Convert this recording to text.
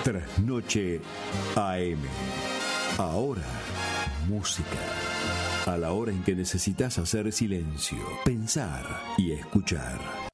Trasnoche AM. Ahora, música. A la hora en que necesitas hacer silencio, pensar y escuchar.